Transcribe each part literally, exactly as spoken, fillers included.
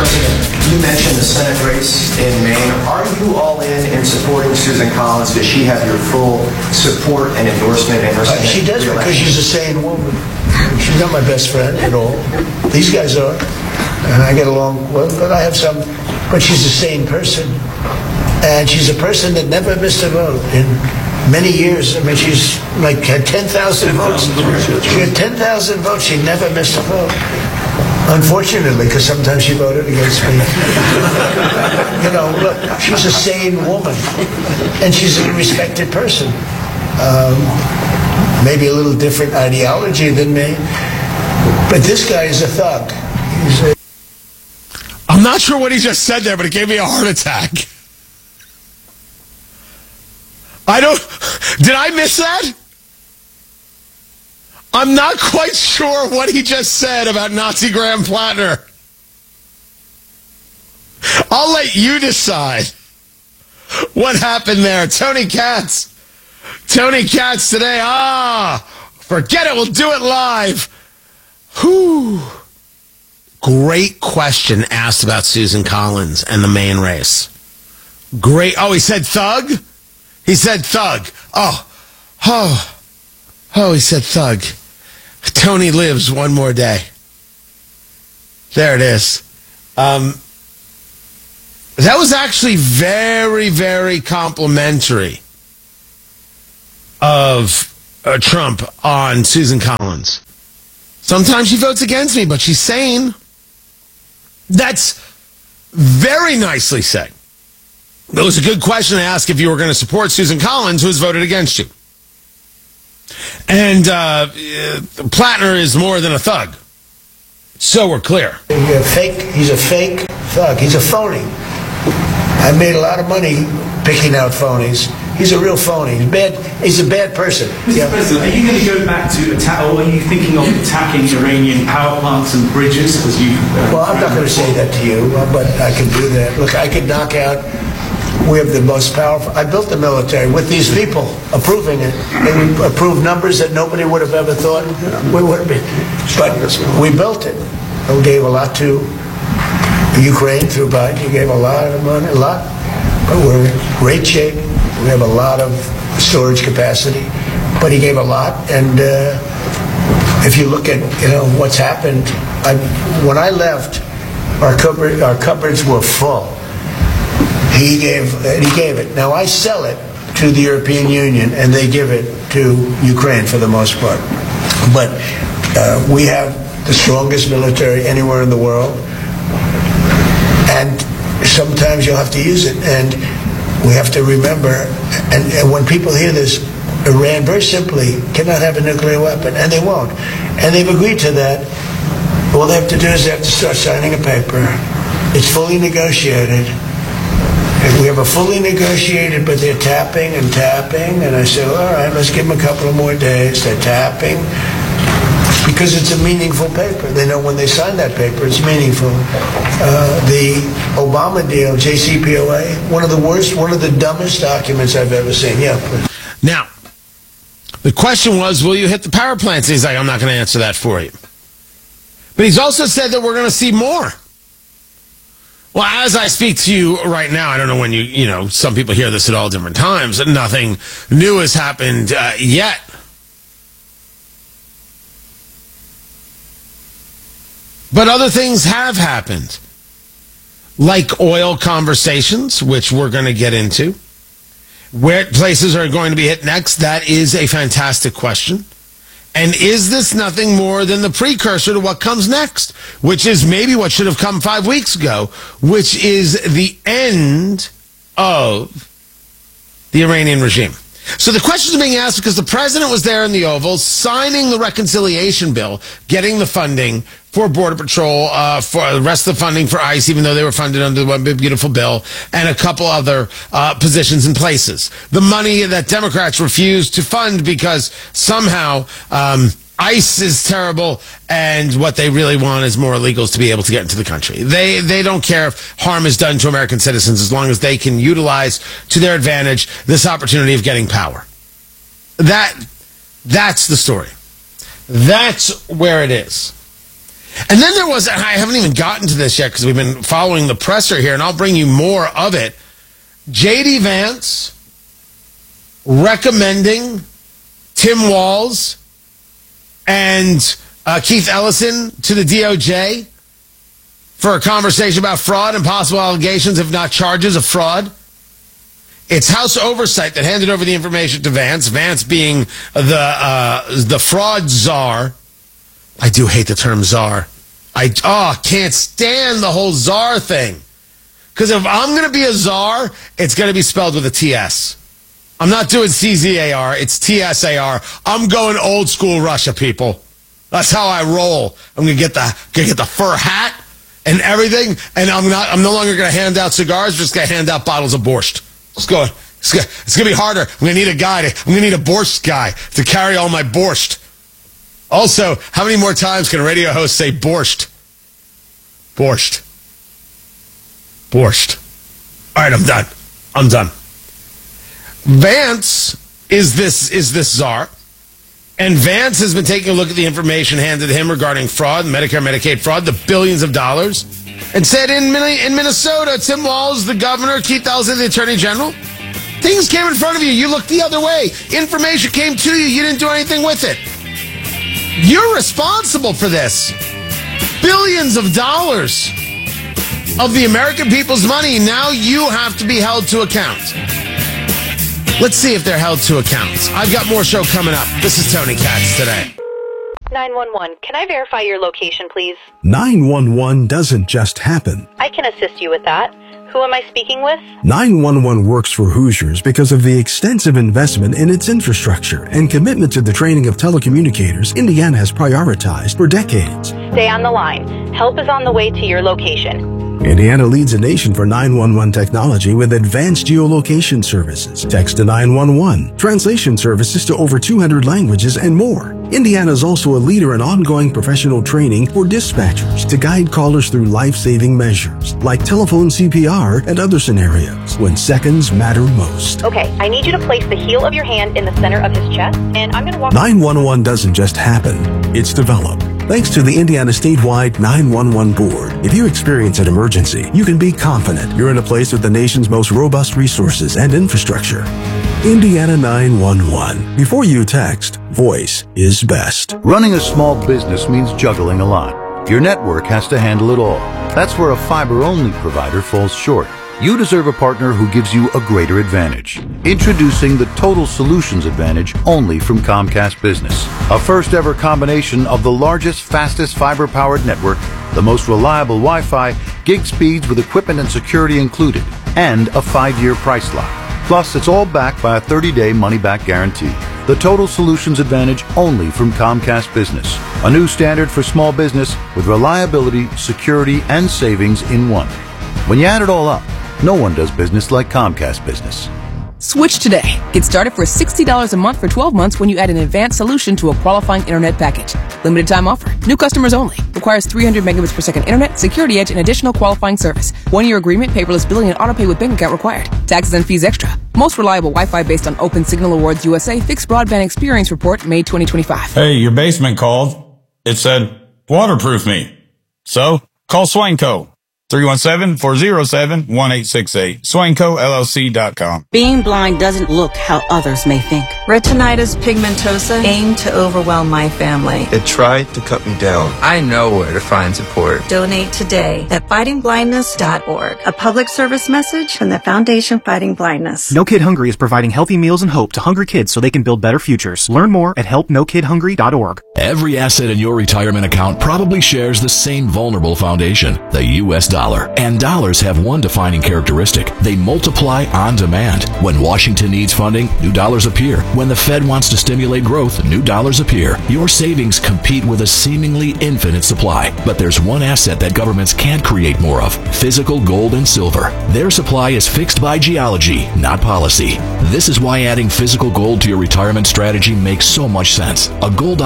President, you mentioned the Senate race in Maine. Are you all in in supporting Susan Collins? Does she have your full support and endorsement in her Senate uh, She does re-election? because she's a sane woman. She's not my best friend at all. These guys are. And I get along well, but I have some. But she's a sane person. And she's a person that never missed a vote in many years. I mean, she's like had ten thousand votes. She had ten thousand votes. She never missed a vote. Unfortunately, because sometimes she voted against me. You know, look, she's a sane woman. And she's a respected person. Um, maybe a little different ideology than me. But this guy is a thug. He's a I'm not sure what he just said there, but it gave me a heart attack. I don't... Did I miss that? I'm not quite sure what he just said about Nazi Graham Plattner. I'll let you decide what happened there. Tony Katz. Tony Katz today. Ah, forget it. We'll do it live. Whew. Great question asked about Susan Collins and the Maine race. Great. Oh, he said thug? He said thug. Oh, oh, oh, he said thug. Tony lives one more day. There it is. Um, that was actually very, very complimentary of uh, Trump on Susan Collins. Sometimes she votes against me, but she's sane. That's very nicely said. It was a good question to ask if you were going to support Susan Collins, who has voted against you. And uh, Plattner is more than a thug. So we're clear. He's a fake, he's a fake thug. He's a phony. I made a lot of money picking out phonies. He's a real phony. He's bad. He's a bad person. Mister Yeah. President, are you going to go back to attack, or are you thinking of attacking Iranian power plants and bridges? As you, uh, Well, I'm not going to say that to you, but I can do that. Look, I could knock out. We have the most powerful. I built the military with these people approving it. They would approve numbers that nobody would have ever thought we would have been. But we built it. We gave a lot to Ukraine through Biden. He gave a lot of money, a lot. But we're in great shape. We have a lot of storage capacity. But he gave a lot. And uh, if you look at you know what's happened, I, when I left, our cupboard, our cupboards were full. He gave he gave it. Now I sell it to the European Union, and they give it to Ukraine for the most part. But uh, we have the strongest military anywhere in the world, and sometimes you'll have to use it. And we have to remember, and, and when people hear this, Iran very simply cannot have a nuclear weapon, and they won't. And they've agreed to that. All they have to do is they have to start signing a paper. It's fully negotiated. And we have a fully negotiated, but they're tapping and tapping. And I said, all right, let's give them a couple of more days. They're tapping because it's a meaningful paper. They know when they sign that paper, it's meaningful. Uh, the Obama deal, J C P O A, one of the worst, one of the dumbest documents I've ever seen. Yeah, please. Now, the question was, will you hit the power plants? He's like, I'm not going to answer that for you. But he's also said that we're going to see more. Well, as I speak to you right now, I don't know when you, you know, some people hear this at all different times. Nothing new has happened uh, yet. But other things have happened, like oil conversations, which we're going to get into. Where places are going to be hit next, that is a fantastic question. And is this nothing more than the precursor to what comes next, which is maybe what should have come five weeks ago, which is the end of the Iranian regime? So the questions are being asked because the president was there in the Oval signing the reconciliation bill, getting the funding for Border Patrol, uh, for the rest of the funding for ICE, even though they were funded under the One Big Beautiful Bill, and a couple other uh, positions and places. The money that Democrats refused to fund because somehow um, ICE is terrible, and what they really want is more illegals to be able to get into the country. They they don't care if harm is done to American citizens as long as they can utilize to their advantage this opportunity of getting power. That that's the story. That's where it is. And then there was, I haven't even gotten to this yet because we've been following the presser here, and I'll bring you more of it. J D Vance recommending Tim Walz and uh, Keith Ellison to the D O J for a conversation about fraud and possible allegations, if not charges of fraud. It's House Oversight that handed over the information to Vance, Vance being the uh, the fraud czar. I do hate the term czar. I oh, can't stand the whole czar thing. Because if I'm going to be a czar, it's going to be spelled with a T S. I'm not doing C Z A R, it's T S A R. I'm going old school Russia, people. That's how I roll. I'm going to get the gonna get the fur hat and everything, and I'm not. I'm no longer going to hand out cigars. I'm just going to hand out bottles of borscht. It's going. It's going. It's going to be harder. I'm going to need a guy. To, I'm going to need a borscht guy to carry all my borscht. Also, how many more times can a radio host say borscht? Borscht. Borscht. All right, I'm done. I'm done. Vance is this is this czar, and Vance has been taking a look at the information handed to him regarding fraud, Medicare, Medicaid fraud, the billions of dollars, and said in in Minnesota, Tim Walz, the governor, Keith Ellison, the attorney general, things came in front of you. You looked the other way. Information came to you. You didn't do anything with it. You're responsible for this. Billions of dollars of the American people's money. Now you have to be held to account. Let's see if they're held to account. I've got more show coming up. This is Tony Katz today. nine one one, can I verify your location, please? nine one one doesn't just happen. I can assist you with that. Who am I speaking with? nine one one works for Hoosiers because of the extensive investment in its infrastructure and commitment to the training of telecommunicators Indiana has prioritized for decades. Stay on the line. Help is on the way to your location. Indiana leads the nation for nine one one technology with advanced geolocation services, text to nine one one, translation services to over two hundred languages, and more. Indiana is also a leader in ongoing professional training for dispatchers to guide callers through life-saving measures like telephone C P R and other scenarios when seconds matter most. Okay, I need you to place the heel of your hand in the center of his chest, and I'm going to walk... nine one one doesn't just happen, it's developed. Thanks to the Indiana statewide nine one one board, if you experience an emergency, you can be confident you're in a place with the nation's most robust resources and infrastructure. Indiana nine one one. Before you text, voice is best. Running a small business means juggling a lot. Your network has to handle it all. That's where a fiber-only provider falls short. You deserve a partner who gives you a greater advantage. Introducing the Total Solutions Advantage only from Comcast Business. A first ever combination of the largest, fastest fiber-powered network, the most reliable Wi-Fi, gig speeds with equipment and security included, and a five-year price lock. Plus, it's all backed by a thirty-day money-back guarantee. The Total Solutions Advantage only from Comcast Business. A new standard for small business with reliability, security, and savings in one. When you add it all up, no one does business like Comcast Business. Switch today. Get started for sixty dollars a month for twelve months when you add an advanced solution to a qualifying internet package. Limited time offer. New customers only. Requires three hundred megabits per second internet, security edge, and additional qualifying service. One year agreement, paperless billing, and autopay with bank account required. Taxes and fees extra. Most reliable Wi-Fi based on Open Signal Awards U S A Fixed Broadband Experience Report, May twenty twenty-five. Hey, your basement called. It said, waterproof me. So, call Swanco. three one seven, four zero seven, one eight six eight. Swanco L L C dot com. Being blind doesn't look how others may think. Retinitis pigmentosa aimed to overwhelm my family. It tried to cut me down. I know where to find support. Donate today at fighting blindness dot org. A public service message from the Foundation Fighting Blindness. No Kid Hungry is providing healthy meals and hope to hungry kids so they can build better futures. Learn more at help no kid hungry dot org. Every asset in your retirement account probably shares the same vulnerable foundation, the U S dollar. And dollars have one defining characteristic. They multiply on demand. When Washington needs funding, new dollars appear. When the Fed wants to stimulate growth, new dollars appear. Your savings compete with a seemingly infinite supply. But there's one asset that governments can't create more of: physical gold and silver. Their supply is fixed by geology, not policy. This is why adding physical gold to your retirement strategy makes so much sense. A gold I R A gives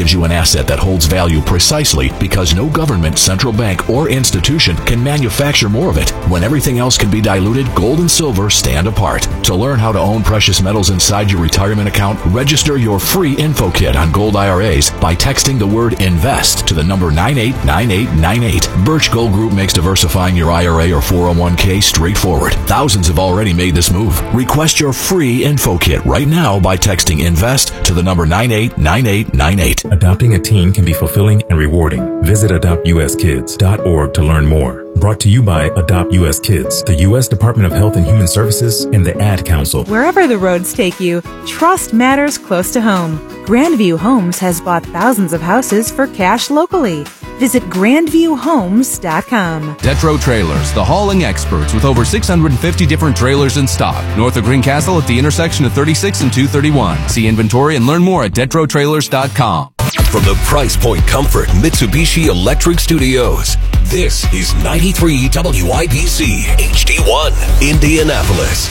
gives you an asset that holds value precisely because no government, central bank, or institution can manufacture more of it. When everything else can be diluted, gold and silver stand apart. To learn how to own precious metals inside your retirement account, register your free info kit on gold I R As by texting the word INVEST to the number nine eight nine eight nine eight. Birch Gold Group makes diversifying your I R A or four oh one k straightforward. Thousands have already made this move. Request your free info kit right now by texting INVEST to the number nine eight nine eight nine eight. Adopting a teen can be fulfilling and rewarding. Visit adopt u s kids dot org to learn more. Brought to you by Adopt U S Kids, the U S Department of Health and Human Services, and the Ad Council. Wherever the roads take you, trust matters close to home. Grandview Homes has bought thousands of houses for cash locally. Visit grandview homes dot com. Detro Trailers, the hauling experts with over six hundred fifty different trailers in stock. North of Greencastle at the intersection of thirty-six and two thirty-one. See inventory and learn more at detro trailers dot com. From the Price Point Comfort Mitsubishi Electric Studios, this is ninety-three W I B C H D one, Indianapolis.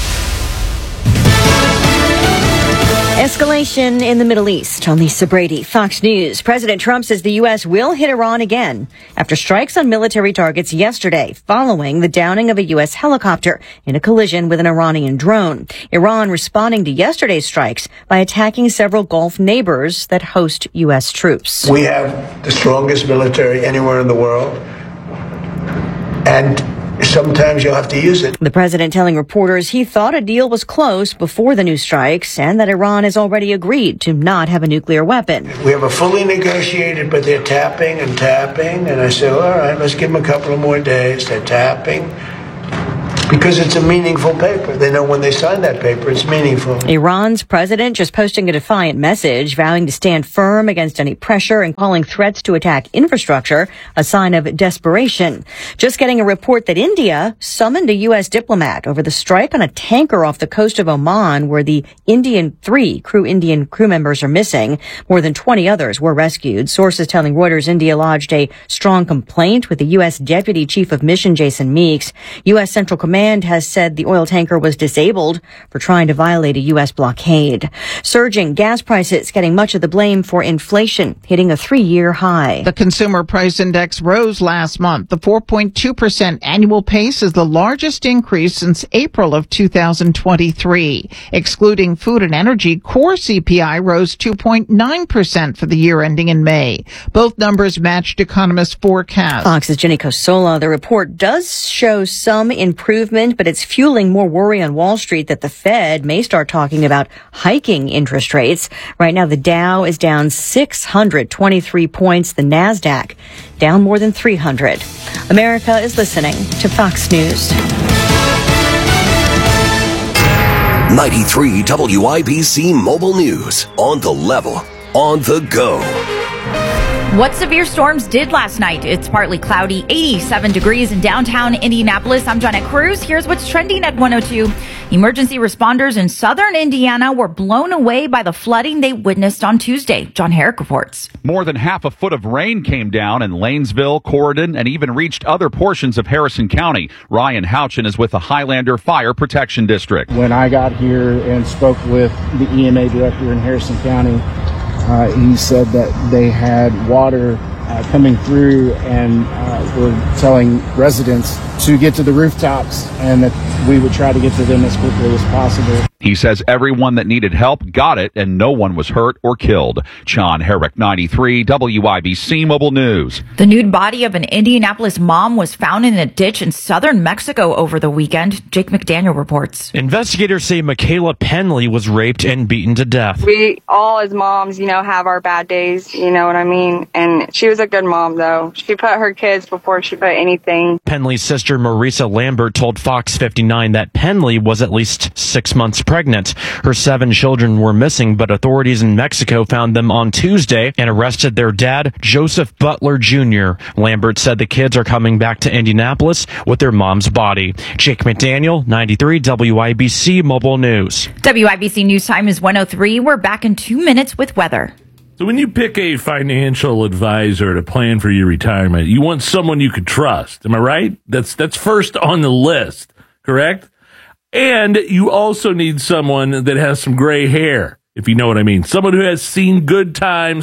Escalation in the Middle East. On Lisa Brady, Fox News. President Trump says the U S will hit Iran again after strikes on military targets yesterday following the downing of a U S helicopter in a collision with an Iranian drone. Iran responding to yesterday's strikes by attacking several Gulf neighbors that host U S troops. We have the strongest military anywhere in the world, and sometimes you'll have to use it. The president telling reporters he thought a deal was close before the new strikes and that Iran has already agreed to not have a nuclear weapon. We have a fully negotiated, but they're tapping and tapping. And I say, all right, let's give them a couple of more days. They're tapping. Because it's a meaningful paper. They know when they sign that paper, it's meaningful. Iran's president just posting a defiant message, vowing to stand firm against any pressure and calling threats to attack infrastructure a sign of desperation. Just getting a report that India summoned a U S diplomat over the strike on a tanker off the coast of Oman where the Indian three crew Indian crew members are missing. More than twenty others were rescued. Sources telling Reuters India lodged a strong complaint with the U S Deputy Chief of Mission Jason Meeks. U S Central Command has said the oil tanker was disabled for trying to violate a U S blockade. Surging gas prices getting much of the blame for inflation, hitting a three-year high. The Consumer Price Index rose last month. The four point two percent annual pace is the largest increase since April of two thousand twenty-three. Excluding food and energy, core C P I rose two point nine percent for the year ending in May. Both numbers matched economists' forecasts. Fox's Jenny Cosola. The report does show some improvement, but it's fueling more worry on Wall Street that the Fed may start talking about hiking interest rates. Right now, the Dow is down six hundred twenty-three points. The NASDAQ down more than three hundred. America is listening to Fox News. ninety-three W I B C Mobile News. On the level, on the go. What severe storms did last night? It's partly cloudy, eighty-seven degrees in downtown Indianapolis. I'm Janet Cruz. Here's what's trending at one oh two. Emergency responders in southern Indiana were blown away by the flooding they witnessed on Tuesday. John Herrick reports. More than half a foot of rain came down in Lanesville, Corydon, and even reached other portions of Harrison County. Ryan Houchin is with the Highlander Fire Protection District. When I got here and spoke with the E M A director in Harrison County, Uh, he said that they had water uh, coming through and uh, were telling residents to get to the rooftops and that we would try to get to them as quickly as possible. He says everyone that needed help got it and no one was hurt or killed. John Herrick, ninety-three W I B C Mobile News. The nude body of an Indianapolis mom was found in a ditch in southern Mexico over the weekend. Jake McDaniel reports. Investigators say Michaela Penley was raped and beaten to death. We all as moms, you know, have our bad days, you know what I mean? And she was a good mom, though. She put her kids before she put anything. Penley's sister, Marisa Lambert, told Fox fifty-nine that Penley was at least six months pregnant. Her seven children were missing, but authorities in Mexico found them on Tuesday and arrested their dad, Joseph Butler Junior Lambert said the kids are coming back to Indianapolis with their mom's body. Jake McDaniel, ninety-three W I B C Mobile News. W I B C News Time is one oh three. We're back in two minutes with weather. So when you pick a financial advisor to plan for your retirement, you want someone you could trust. Am I right? That's that's first on the list, correct? And you also need someone that has some gray hair, if you know what I mean. Someone who has seen good times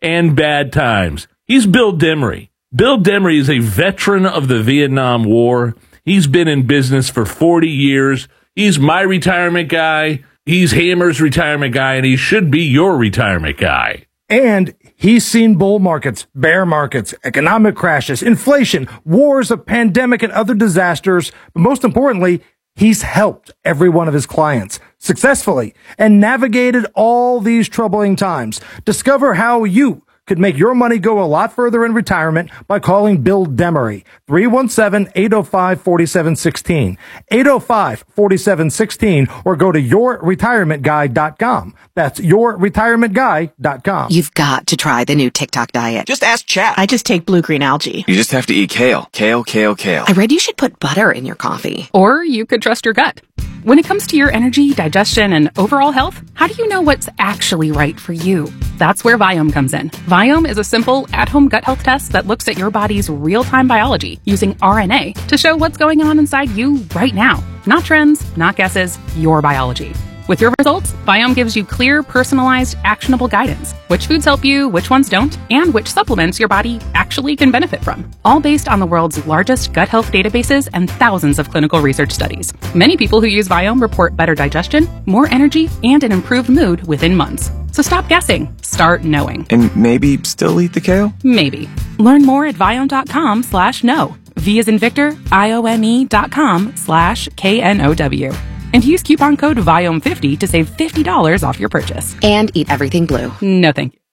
and bad times. He's Bill Demery. Bill Demery is a veteran of the Vietnam War. He's been in business for forty years. He's my retirement guy. He's Hammer's retirement guy, and he should be your retirement guy. And he's seen bull markets, bear markets, economic crashes, inflation, wars, a pandemic, and other disasters. But most importantly, he's helped every one of his clients successfully and navigated all these troubling times. Discover how you could make your money go a lot further in retirement by calling Bill Demery, three one seven, eight oh five, four seven one six, eight oh five, four seven one six, or go to your retirement guy dot com. That's your retirement guy dot com. You've got to try the new TikTok diet. Just ask Chat. I just take blue-green algae. You just have to eat kale. Kale, kale, kale. I read you should put butter in your coffee. Or you could trust your gut. When it comes to your energy, digestion, and overall health, how do you know what's actually right for you? That's where Viome comes in. Viome is a simple, at-home gut health test that looks at your body's real-time biology using R N A to show what's going on inside you right now. Not trends, not guesses, your biology. With your results, Viome gives you clear, personalized, actionable guidance. Which foods help you, which ones don't, and which supplements your body actually can benefit from. All based on the world's largest gut health databases and thousands of clinical research studies. Many people who use Viome report better digestion, more energy, and an improved mood within months. So stop guessing. Start knowing. And maybe still eat the kale? Maybe. Learn more at Viome.com slash know. V as in Victor, I O M E dot com slash K N O W. And use coupon code Viome fifty to save fifty dollars off your purchase. And eat everything blue. No thank you.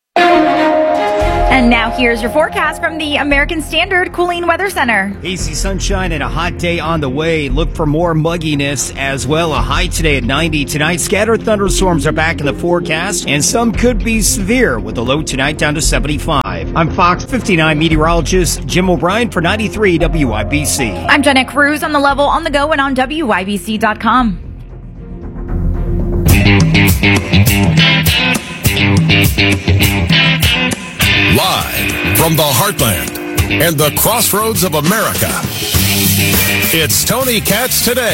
And now here's your forecast from the American Standard Cooling Weather Center. Hazy sunshine and a hot day on the way. Look for more mugginess as well. A high today at ninety. Tonight, scattered thunderstorms are back in the forecast, and some could be severe with a low tonight down to seventy-five. I'm Fox fifty-nine meteorologist Jim O'Brien for ninety-three W I B C. I'm Jeanette Cruz on the level, on the go, and on W I B C dot com. Live from the heartland and the crossroads of America, it's Tony Katz Today.